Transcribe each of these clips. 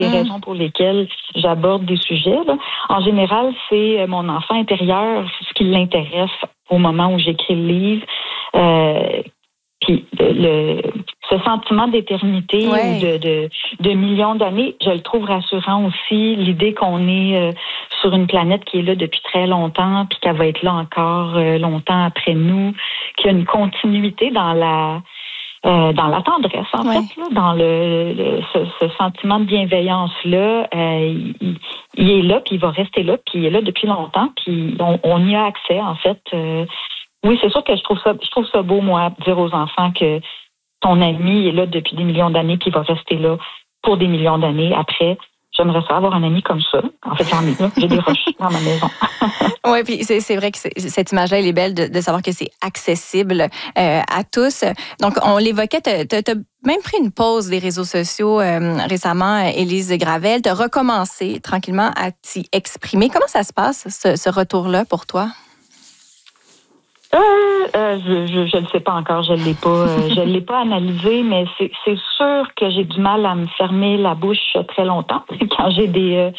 les raisons pour lesquelles j'aborde des sujets. Là. En général, c'est mon enfant intérieur, ce qui l'intéresse au moment où j'écris le livre. Puis ce sentiment d'éternité ou de millions d'années, je le trouve rassurant aussi. L'idée qu'on est sur une planète qui est là depuis très longtemps, puis qu'elle va être là encore longtemps après nous, qu'il y a une continuité dans la tendresse, en fait, là, dans ce sentiment de bienveillance-là, il est là, puis il va rester là, puis il est là depuis longtemps, puis on y a accès, en fait. Oui, c'est sûr que je trouve ça beau, moi, dire aux enfants que ton ami est là depuis des millions d'années, puis il va rester là pour des millions d'années après. J'aimerais ça avoir un ami comme ça. En fait, j'en ai là. J'ai des roches dans ma maison. Oui, puis c'est vrai que cette image-là, elle est belle de savoir que c'est accessible à tous. Donc, on l'évoquait, t'as même pris une pause des réseaux sociaux récemment, Élise Gravel. T'as recommencé tranquillement à t'y exprimer. Comment ça se passe, ce retour-là, pour toi? Je le sais pas encore, je l'ai pas analysé, mais c'est sûr que j'ai du mal à me fermer la bouche très longtemps quand j'ai des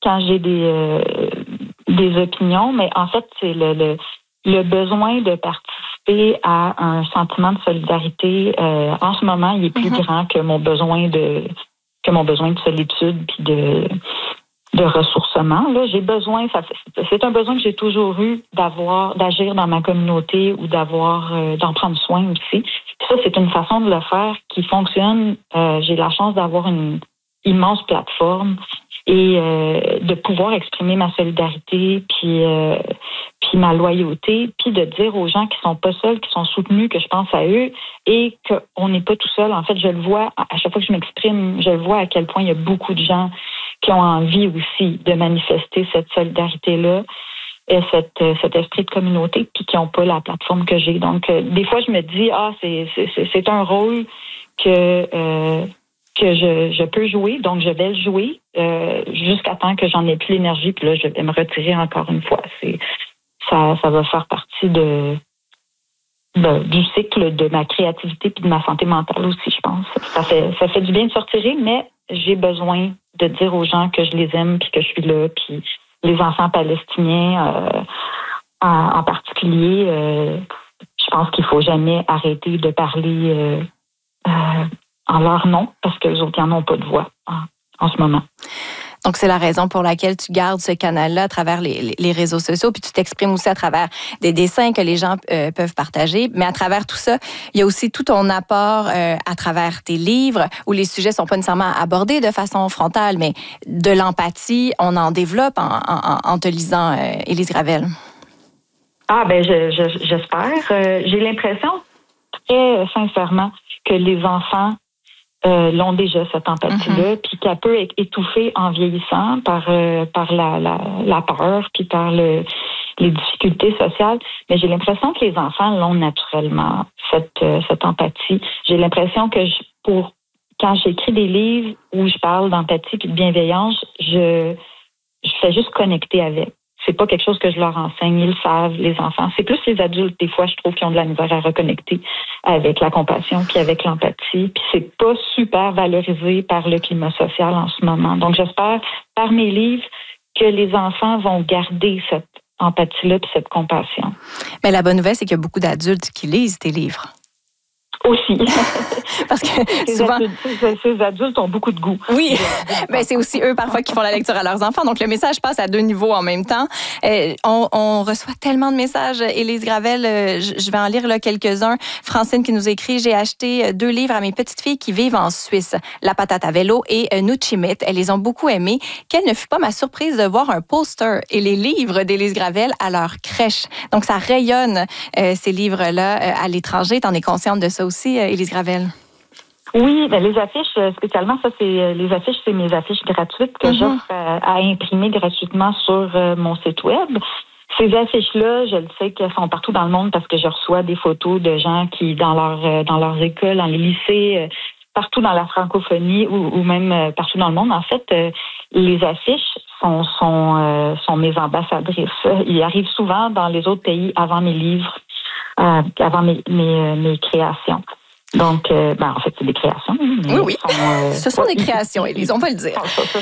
opinions, mais en fait c'est le besoin de participer à un sentiment de solidarité. En ce moment, il est plus grand que mon besoin de solitude puis de ressourcement. Là, j'ai besoin, c'est un besoin que j'ai toujours eu d'agir dans ma communauté ou d'en prendre soin aussi. Puis ça, c'est une façon de le faire qui fonctionne. J'ai la chance d'avoir une immense plateforme et de pouvoir exprimer ma solidarité puis ma loyauté, puis de dire aux gens qui sont pas seuls, qui sont soutenus, que je pense à eux et qu'on n'est pas tout seul. En fait, je le vois à chaque fois que je m'exprime, je le vois à quel point il y a beaucoup de gens qui ont envie aussi de manifester cette solidarité-là et cet esprit de communauté, puis qui n'ont pas la plateforme que j'ai. Donc, des fois, je me dis, c'est un rôle que je peux jouer, donc je vais le jouer jusqu'à temps que j'en ai plus l'énergie, puis là, je vais me retirer encore une fois. Ça va faire partie du cycle de ma créativité puis de ma santé mentale aussi, je pense. Ça fait du bien de se retirer, mais j'ai besoin de dire aux gens que je les aime puis que je suis là, puis les enfants palestiniens en particulier, je pense qu'il faut jamais arrêter de parler en leur nom parce que les autres n'en ont pas de voix en ce moment. Donc, c'est la raison pour laquelle tu gardes ce canal-là à travers les réseaux sociaux, puis tu t'exprimes aussi à travers des dessins que les gens peuvent partager. Mais à travers tout ça, il y a aussi tout ton apport à travers tes livres, où les sujets sont pas nécessairement abordés de façon frontale, mais de l'empathie, on en développe en te lisant, Élise Gravel. J'espère. J'ai l'impression, très sincèrement, que les enfants l'ont déjà, cette empathie-là, puis qu'elle peut être étouffée en vieillissant par la peur, puis par les difficultés sociales. Mais j'ai l'impression que les enfants l'ont naturellement, cette empathie. J'ai l'impression que quand j'écris des livres où je parle d'empathie puis de bienveillance, je fais juste connecter avec. C'est pas quelque chose que je leur enseigne, ils le savent, les enfants. C'est plus les adultes, des fois, je trouve, qui ont de la misère à reconnecter avec la compassion puis avec l'empathie. Puis c'est pas super valorisé par le climat social en ce moment. Donc, j'espère, par mes livres, que les enfants vont garder cette empathie-là puis cette compassion. Mais la bonne nouvelle, c'est qu'il y a beaucoup d'adultes qui lisent tes livres. Aussi. Parce que souvent... Ces adultes ont beaucoup de goût. Oui, mais c'est aussi eux parfois qui font la lecture à leurs enfants. Donc, le message passe à deux niveaux en même temps. On reçoit tellement de messages. Élise Gravel, je vais en lire là, quelques-uns. Francine qui nous écrit, j'ai acheté 2 livres à mes petites filles qui vivent en Suisse, La patate à vélo et Nuchimit. Elles les ont beaucoup aimés. Quelle ne fut pas ma surprise de voir un poster et les livres d'Élise Gravel à leur crèche. Donc, ça rayonne, ces livres-là, à l'étranger. T'en es consciente de ça aussi, Élise Gravel? Oui, les affiches, spécialement, ça, les affiches, c'est mes affiches gratuites que j'offre à imprimer gratuitement sur mon site web. Ces affiches-là, je le sais qu'elles sont partout dans le monde parce que je reçois des photos de gens qui, dans leurs écoles, dans les lycées, partout dans la francophonie ou même partout dans le monde, en fait, les affiches sont mes ambassadrices. Ils arrivent souvent dans les autres pays avant mes livres, avant mes créations. Donc, en fait, c'est des créations. Oui. Ce sont des créations, Élise, on va le dire. Ce